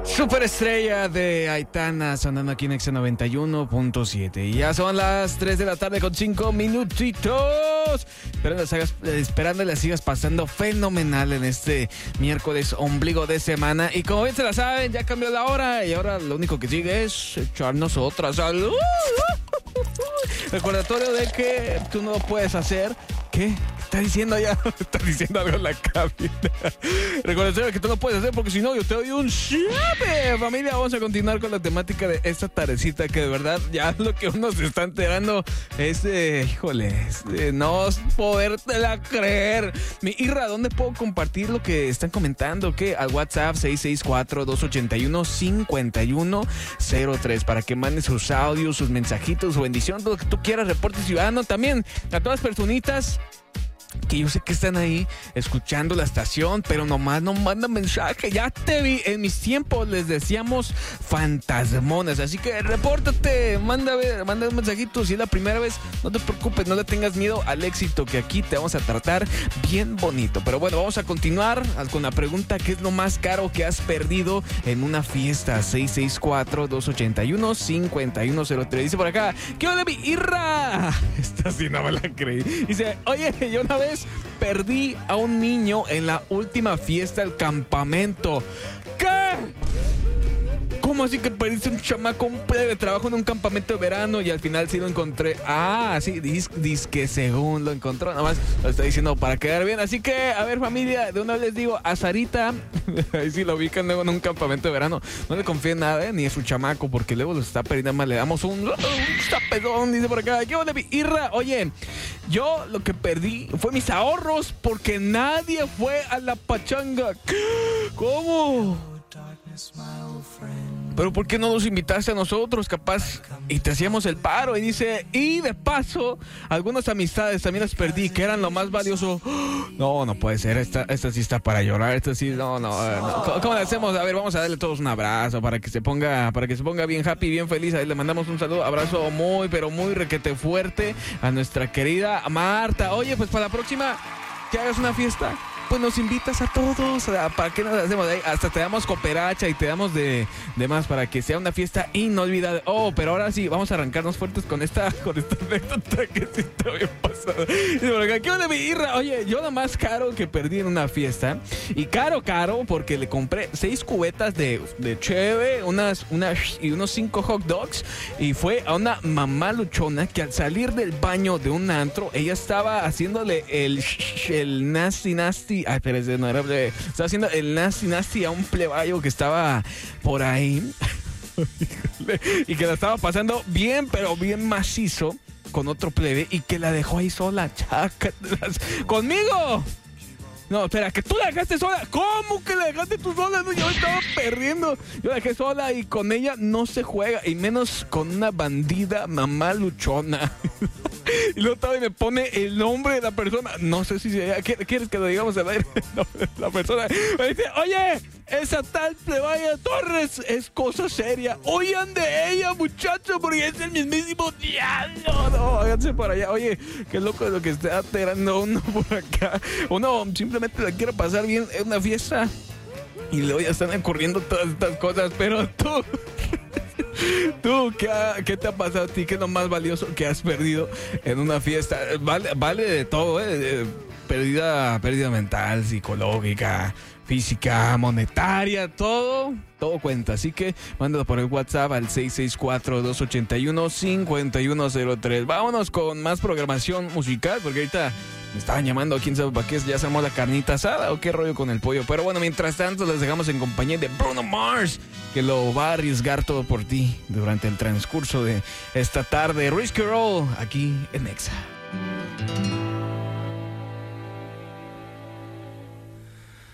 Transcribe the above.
Superestrella de Aitana sonando aquí en Exa 91.7. Y ya son las 3 de la tarde con 5 minutitos. Esperando la sigas pasando fenomenal en este miércoles ombligo de semana. Y como bien se la saben, ya cambió la hora. Y ahora lo único que sigue es echarnos otra salud. Recordatorio de que tú no lo puedes hacer. ¿Qué? Está diciendo ya, está diciendo algo en la cabina. Recuerda que tú lo puedes hacer porque si no yo te doy un chape. Familia, vamos a continuar con la temática de esta tardecita que de verdad ya lo que uno se está enterando es de no podértela creer. Mi Irra, ¿dónde puedo compartir lo que están comentando? ¿Qué? Al WhatsApp 664-281-5103 para que mandes sus audios, sus mensajitos, su bendición, todo lo que tú quieras, reporte ciudadano también. A todas las personitas que yo sé que están ahí escuchando la estación, pero nomás no mandan mensaje. Ya te vi. En mis tiempos les decíamos fantasmones. Así que repórtate, manda un mensajito. Si es la primera vez, no te preocupes, no le tengas miedo al éxito, que aquí te vamos a tratar bien bonito. Pero bueno, vamos a continuar con la pregunta: ¿qué es lo más caro que has perdido en una fiesta? 664-281-5103. Dice por acá: ¿qué onda, mi Irra? Esta sí no me la creí. Dice: oye, yo una vez perdí a un niño en la última fiesta del campamento. ¿Qué? ¿Cómo así que perdiste un chamaco, un plebe de trabajo en un campamento de verano y al final sí lo encontré? Ah, sí, dice que según lo encontró, nada más lo está diciendo para quedar bien. Así que, a ver, familia, de una vez les digo, a Sarita, ahí sí lo ubican luego en un campamento de verano, no le confíen nada, ni a su chamaco, porque luego lo está perdiendo más, le damos un tapedón, dice por acá. ¿Qué onda, mi Irra? Oye, yo lo que perdí fue mis ahorros porque nadie fue a la pachanga. ¿Cómo? Pero ¿por qué no nos invitaste a nosotros, capaz? Y te hacíamos el paro. Y dice, y de paso, algunas amistades también las perdí, que eran lo más valioso. No puede ser, esta sí está para llorar, esta sí, no. ¿Cómo le hacemos? A ver, vamos a darle todos un abrazo para que se ponga bien happy, bien feliz. Ahí le mandamos un saludo, abrazo muy, pero muy requete fuerte a nuestra querida Marta. Oye, pues para la próxima que hagas una fiesta, pues nos invitas a todos. ¿Para qué nos hacemos de ahí? Hasta te damos cooperacha y te damos de más para que sea una fiesta inolvidable. Oh, pero ahora sí, vamos a arrancarnos fuertes con esta anécdota que sí está bien pasada. ¿Qué onda, mi Irra? Oye, yo lo más caro que perdí en una fiesta, y caro porque le compré 6 cubetas de cheve, y unos 5 hot dogs, y fue a una mamá luchona que al salir del baño de un antro, ella estaba haciéndole el nasty. Ay, pero ese no era plebe. Estaba haciendo el nasty a un plebayo que estaba por ahí. Y que la estaba pasando bien, pero bien macizo con otro plebe, y que la dejó ahí sola. Chácatelas. ¡Conmigo! No, espera, que tú la dejaste sola. ¿Cómo que la dejaste tú sola? No, yo estaba perdiendo. Yo la dejé sola y con ella no se juega. Y menos con una bandida mamá luchona. Y luego todavía me pone el nombre de la persona. No sé si ¿quieres que lo digamos al aire? No, la persona me dice: oye, esa tal plebaya Torres es cosa seria. Oigan de ella, muchachos, porque es el mismísimo diablo. No, háganse para allá. Oye, qué loco es lo que está alterando uno por acá. Uno simplemente la quiere pasar bien en una fiesta y luego ya están ocurriendo todas estas cosas. Pero tú, ¿qué te ha pasado a ti? ¿Qué es lo más valioso que has perdido en una fiesta? Vale de todo, pérdida mental, psicológica, física, monetaria, todo cuenta. Así que mándalo por el WhatsApp al 664-281-5103. Vámonos con más programación musical, porque ahorita me estaban llamando, quién sabe para qué, ya hacemos la carnita asada o qué rollo con el pollo. Pero bueno, mientras tanto les dejamos en compañía de Bruno Mars, que lo va a arriesgar todo por ti durante el transcurso de esta tarde. Risky Roll, aquí en Exa.